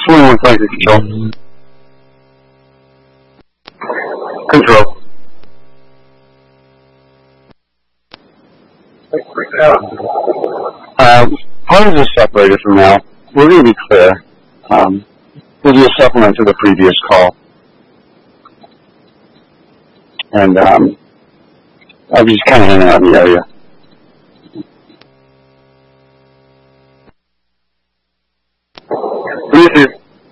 21 flight control. Control. Part of this separated from now. We're going to be clear. We'll do a supplement to the previous call. And I'll be just kind of hanging out in the area.